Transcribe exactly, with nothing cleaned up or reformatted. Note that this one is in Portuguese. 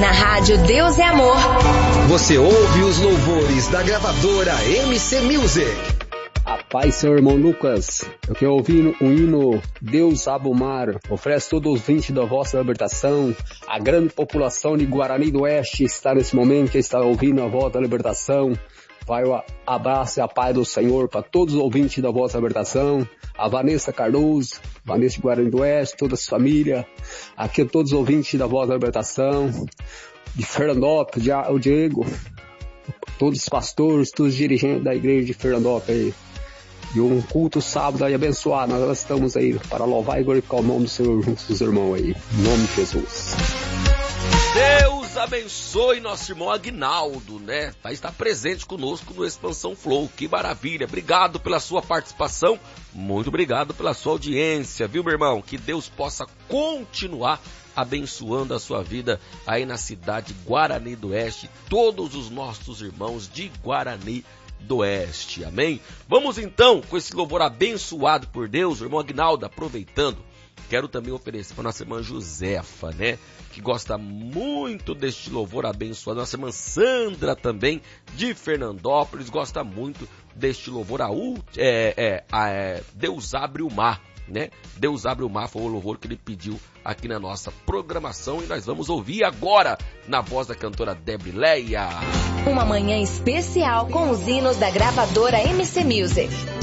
Na rádio Deus é Amor. Você ouve os louvores da gravadora M C Music. A paz, seu irmão Lucas. Eu quero ouvir um hino, Deus abre o mar. Oferece todo ouvinte da vossa libertação. A grande população de Guarani do Oeste está nesse momento, que está ouvindo a voz da libertação. Vai o abraço e a paz do Senhor para todos os ouvintes da vossa libertação. A Vanessa Cardoso, Vanessa de Guarani do Oeste, toda a família. Aqui todos os ouvintes da voz da libertação. De Fernandópolis, o Diego. Todos os pastores, todos os dirigentes da igreja de Fernandópolis. E um culto sábado aí abençoado. Nós estamos aí para louvar e glorificar o nome do Senhor juntos com os irmãos aí. Em nome de Jesus. Deus abençoe nosso irmão Aguinaldo, né? Vai estar presente conosco no Expansão Flow. Que maravilha. Obrigado pela sua participação. Muito obrigado pela sua audiência, viu, meu irmão? Que Deus possa continuar abençoando a sua vida aí na cidade de Guarani do Oeste. Todos os nossos irmãos de Guarani do Oeste. Amém? Vamos então com esse louvor abençoado por Deus. O irmão Aguinaldo, aproveitando, quero também oferecer para nossa irmã Josefa, né? Que gosta muito deste louvor abençoado. Nossa irmã Sandra também, de Fernandópolis, gosta muito deste louvor. A, é, é, a, é, Deus abre o mar, né? Deus abre o mar foi o louvor que ele pediu aqui na nossa programação. E nós vamos ouvir agora na voz da cantora Debrileia. Uma manhã especial com os hinos da gravadora M C Music.